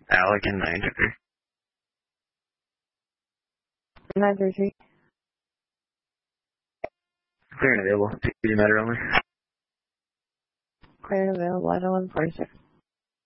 Alec and 933. 933. Clear and available. PD matter only. Clear and available. I know 146.